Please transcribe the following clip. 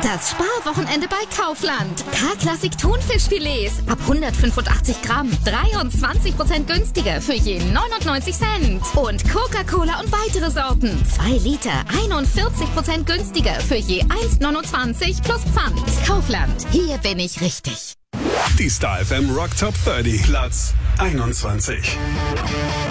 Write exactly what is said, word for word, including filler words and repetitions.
Das Sparwochenende bei Kaufland. K-Klassik Thunfischfilets ab hundertfünfundachtzig Gramm. dreiundzwanzig Prozent günstiger für je neunundneunzig Cent. Und Coca-Cola und weitere Sorten. zwei Liter, einundvierzig Prozent günstiger für je eins neunundzwanzig plus Pfand. Kaufland. Hier bin ich richtig. Die Star F M Rock Top dreißig, Platz einundzwanzig.